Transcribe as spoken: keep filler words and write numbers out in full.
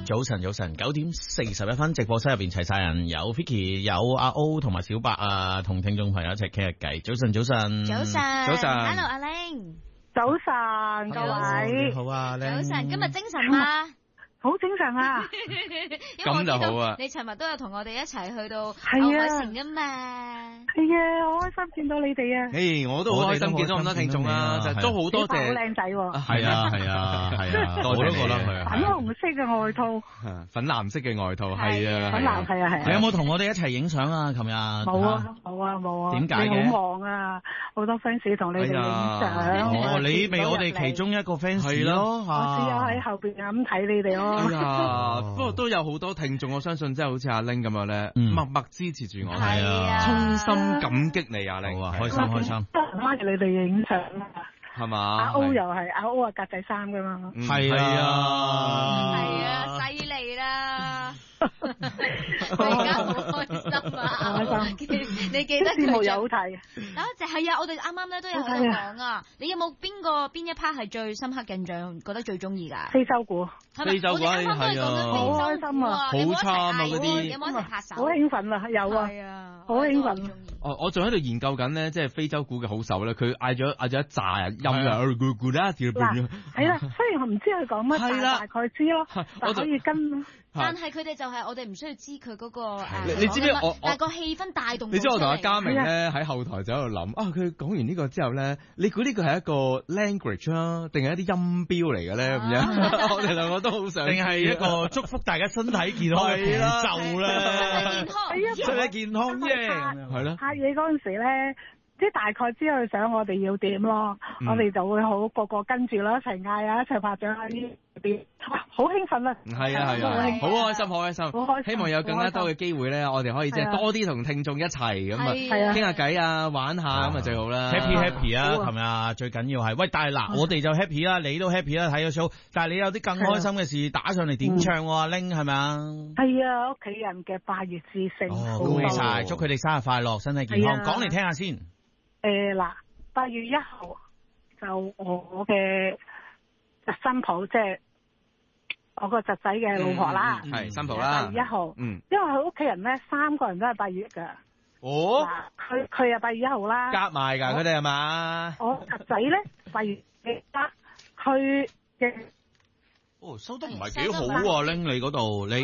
早晨，早晨，九點四十一分，直播室入邊齊晒人，有 Vicky，有阿 O 同埋小白啊，同聽眾朋友一齊傾下偈。早晨，早晨， 早晨， 早晨 ，Hello 阿玲， 早晨各位， 好啊， 早晨，今日精神嗎？ 好精神啊！ 咁就好啊！ 你尋日都有同我哋一齊去到係啊牛海城噶嘛？ 係啊，好開心見到你哋啊！ 誒，我都好開心見到咁多聽眾啦，就都好多謝。 好靚仔喎！ 係啊係啊係啊，我都覺得佢啊。 粉紅色嘅外套， 粉藍色嘅外套，係啊。 粉藍係啊係。 你有冇同我哋一齊影相啊？琴日冇啊冇啊冇啊！ 點解嘅？ 你好忙啊！好多 fans 同你哋影相。 哦，你咪我哋其中一個 fans 係咯。 我只有喺後邊咁睇你哋咯。 哎呀，不過都有好多聽眾，我相信即係好似阿 Ling 咁樣咧，默默支持住我， 係啊， 衷心感激你啊 Ling， 好啊，開心開心， 拉住你哋影相啊， 係嘛？ 阿 O 又係阿 O 啊，格仔衫噶嘛， 係啊， 係啊，犀利啦！我而家好開心啊！ 開心， 你記得節目佢有睇， 啊，就係啊！我哋啱啱咧都有喺度講啊。你有冇邊個邊一 part 係最深刻印象，覺得最中意㗎？ 非洲鼓， 非洲鼓係啊， 好開心啊， 好慘啊嗰啲， 有冇一齊拍手？ 好興奮啊，有啊， 係啊， 好興奮。 哦，我仲喺度研究緊咧，即係非洲鼓嘅好手咧，佢嗌咗嗌咗一紮音啊，咕咕啦，調變咗。 係啦，雖然我唔知佢講乜，但係大概知咯，但可以跟。 但係佢哋就係我哋唔需要知佢嗰個誒， 你知唔知我？ 但係個氣氛帶動。 你知我同阿嘉明咧喺後台就喺度諗啊，佢講完呢個之後咧，你估呢個係一個 language 啊，定係一啲音標嚟嘅咧？咁樣，我哋兩個都好想。 定係一個祝福大家身體健康嘅節奏啦， 健康， 身體健康啫， 係咯。 拍嘢嗰陣時咧，即係大概知佢想我哋要點咯，我哋就會好個個跟住啦，一齊嗌啊，一齊拍掌啊啲啲，好興奮啊！ 係啊係啊，好開心好開心，好開心！希望有更加多嘅機會咧，我哋可以即係多啲同聽眾一齊咁啊，傾下偈啊，玩下咁啊最好啦。 Happy happy 啊！琴日最緊要係喂，但係嗱，我哋就 happy 啦，你都 happy 啦，睇咗 show，但係你有啲更開心嘅事打上嚟點唱喎，Ling係咪啊？ 係啊，屋企人嘅八月之星， 恭喜晒，祝佢哋生日快樂，身體健康。講嚟聽下先。 誒嗱，八月一號就我嘅新抱，即係我個侄仔嘅老婆啦， 係新抱啦。 八月一號， 嗯， 因為佢屋企人咧三個人都係八月噶。 哦， 嗱，佢佢係八月一號啦， 夾埋㗎，佢哋係嘛？ 我侄仔咧八月嘅，佢嘅哦收得唔係幾好喎，Ling你嗰度你。